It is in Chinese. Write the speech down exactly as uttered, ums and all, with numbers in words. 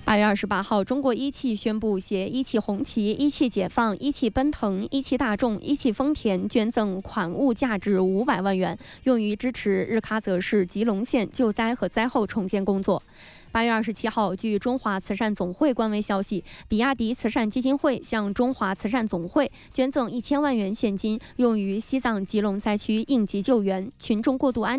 八月二十八号，中国一汽宣布携一汽红旗、一汽解放、一汽奔腾、一汽大众、一汽丰田捐赠款物价值五百万元，用于支持日喀则市吉隆县救灾和灾后重建工作。八月二十七号，据中华慈善总会官微消息，比亚迪慈善基金会向中华慈善总会捐赠一千万元现金，用于西藏吉隆灾区应急救援、群众过渡安